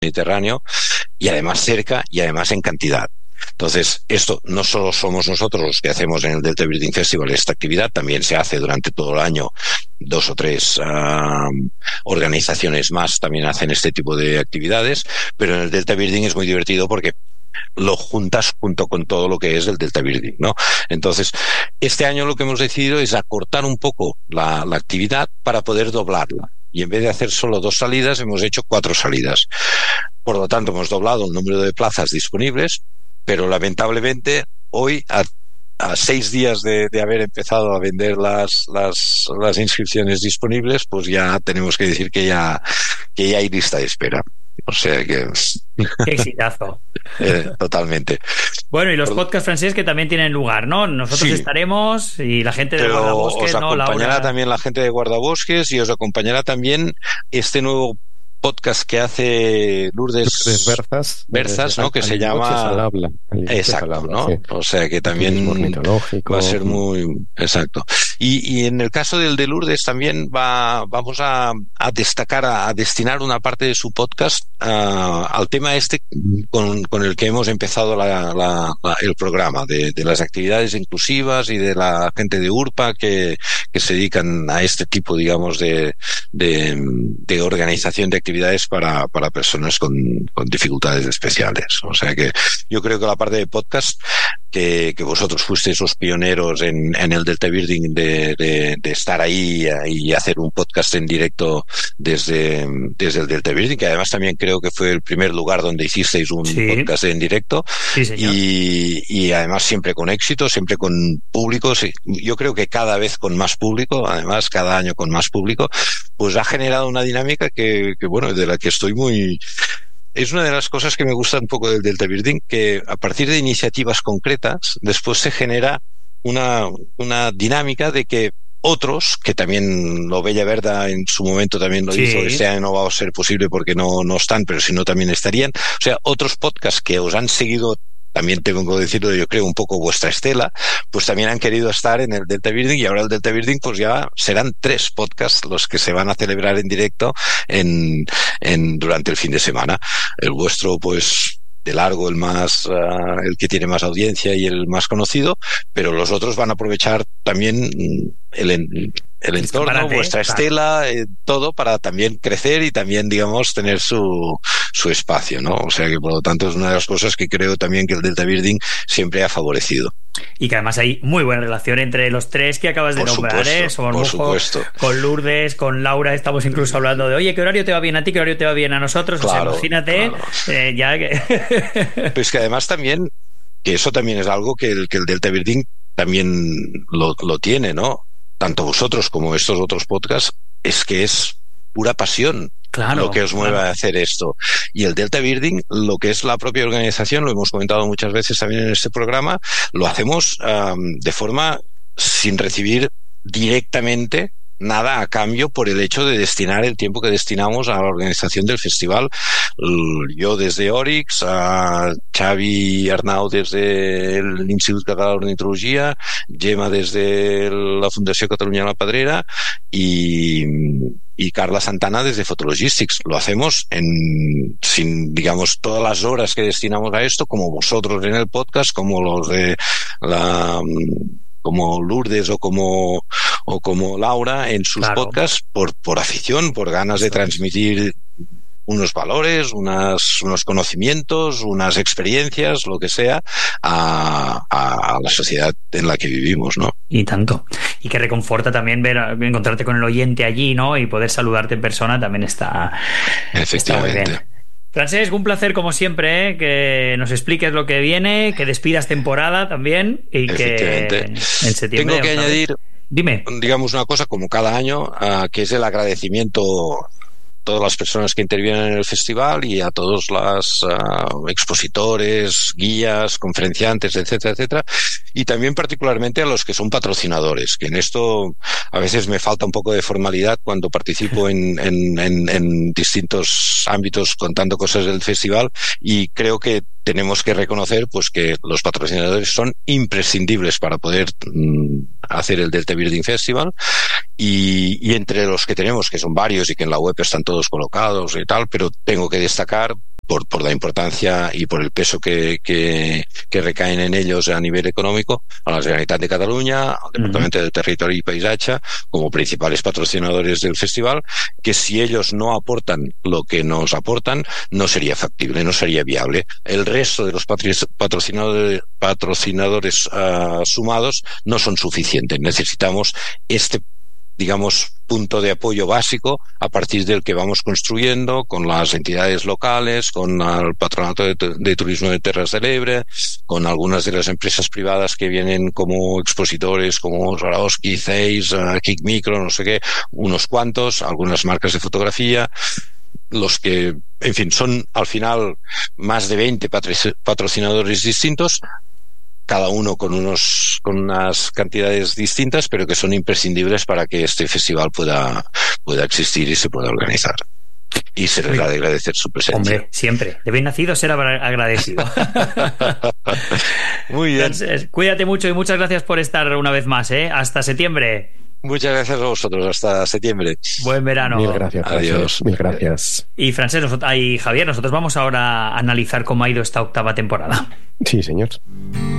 Mediterráneo, y además cerca y además en cantidad. Entonces, esto no solo somos nosotros los que hacemos en el Delta Birding Festival esta actividad, también se hace durante todo el año. 2 o 3 organizaciones más también hacen este tipo de actividades, pero en el Delta Birding es muy divertido porque lo juntas junto con todo lo que es el Delta Birding, ¿no? Entonces, este año lo que hemos decidido es acortar un poco la actividad para poder doblarla. Y en vez de hacer solo 2 salidas, hemos hecho 4 salidas. Por lo tanto, hemos doblado el número de plazas disponibles, pero lamentablemente hoy, a 6 días de haber empezado a vender las inscripciones disponibles, pues ya tenemos que decir que ya hay lista de espera. O sea que... ¡Qué exitazo! Totalmente. Bueno, y los podcasts, Francesc, que también tienen lugar, ¿no? Nosotros estaremos y la gente de Guardabosques, ¿no? Os acompañará Laura... también la gente de Guardabosques y os acompañará también este nuevo podcast que hace Lourdes Berzas, ¿no? Que se llama... Exacto, ¿no? Sí. O sea que también va a ser muy... Exacto. Y en el caso del de Lourdes también vamos a destacar, a destinar una parte de su podcast al tema con el que hemos empezado el programa, de las actividades inclusivas y de la gente de URPA que se dedican a este tipo, digamos, de organización de actividades para personas con dificultades especiales. O sea que yo creo que la parte de podcast, que vosotros fuisteis los pioneros en el Delta Birding de estar ahí y hacer un podcast en directo desde el Delta Birding, que además también creo que fue el primer lugar donde hicisteis un podcast en directo. Sí, señor. Y además siempre con éxito, siempre con público. Yo creo que cada vez con más público, además cada año con más público, pues ha generado una dinámica que bueno, de la que estoy muy... Es una de las cosas que me gusta un poco del Delta Birding, que a partir de iniciativas concretas después se genera una dinámica de que otros, que también lo Bella Verda en su momento también lo hizo, este año no va a ser posible porque no están, pero si no también estarían, o sea, otros podcasts que os han seguido, también tengo que decirlo, yo creo un poco vuestra estela, pues también han querido estar en el Delta Birding, y ahora el Delta Birding pues ya serán 3 podcasts los que se van a celebrar en directo durante el fin de semana. El vuestro pues de largo el que tiene más audiencia y el más conocido, pero los otros van a aprovechar también el entorno, vuestra estela, todo para también crecer y también, digamos, tener su espacio, ¿no? O sea que, por lo tanto, es una de las cosas que creo también que el Delta Birding siempre ha favorecido. Y que además hay muy buena relación entre los 3 que acabas de nombrar, con Lourdes, con Laura, estamos incluso hablando de, oye, ¿qué horario te va bien a ti? ¿Qué horario te va bien a nosotros? Claro, o sea, imagínate, claro. Ya que... Pues que además también, que eso también es algo que el Delta Birding también lo tiene, ¿no? Tanto vosotros como estos otros podcasts, es que es pura pasión. Claro, lo que os mueve a hacer esto. Y el Delta Birding, lo que es la propia organización, lo hemos comentado muchas veces también en este programa, lo hacemos de forma sin recibir directamente nada a cambio por el hecho de destinar el tiempo que destinamos a la organización del festival. Yo desde Oryx, a Xavi Arnau desde el Institut Català d'Ornitologia, Gemma desde la Fundació Catalunya La Pedrera y Carla Santana desde Photologistics. Lo hacemos sin, digamos, todas las horas que destinamos a esto, como vosotros en el podcast, como los de como Lourdes o como Laura en sus podcasts, por afición, por ganas de transmitir unos valores, unos conocimientos, unas experiencias, lo que sea, a la sociedad en la que vivimos, ¿no? Y tanto. Y que reconforta también encontrarte con el oyente allí, ¿no? Y poder saludarte en persona también está muy bien. Francesc, un placer como siempre, que nos expliques lo que viene, que despidas temporada también y que en septiembre... Tengo que añadir, dime, digamos una cosa como cada año, que es el agradecimiento a todas las personas que intervienen en el festival y a todos los expositores, guías, conferenciantes, etcétera, etcétera, y también particularmente a los que son patrocinadores, que en esto a veces me falta un poco de formalidad cuando participo en distintos ámbitos contando cosas del festival, y creo que tenemos que reconocer pues que los patrocinadores son imprescindibles para poder hacer el Delta Birding Festival, y entre los que tenemos, que son varios y que en la web están todos colocados y tal, pero tengo que destacar por la importancia y por el peso que recaen en ellos a nivel económico, a la Generalitat de Cataluña, al Departamento de Territorio y Paisaje, como principales patrocinadores del festival, que si ellos no aportan lo que nos aportan, no sería factible, no sería viable. El resto de los patrocinadores sumados no son suficientes. Necesitamos digamos, punto de apoyo básico a partir del que vamos construyendo con las entidades locales, con el Patronato de Turismo de Terras del Ebre, con algunas de las empresas privadas que vienen como expositores, como Swarovski, Zeiss, Kik Micro, no sé qué, unos cuantos, algunas marcas de fotografía, los que, en fin, son al final más de 20 patrocinadores distintos, cada uno con unas cantidades distintas, pero que son imprescindibles para que este festival pueda existir y se pueda organizar. Y se les ha de agradecer su presencia. Hombre, siempre. De bien nacido ser agradecido. Muy bien. Entonces, cuídate mucho y muchas gracias por estar una vez más, ¿eh? Hasta septiembre. Muchas gracias a vosotros. Hasta septiembre. Buen verano. Mil gracias. Adiós. Mil gracias. Y Francesc y Javier, nosotros vamos ahora a analizar cómo ha ido esta octava temporada. Sí, señor.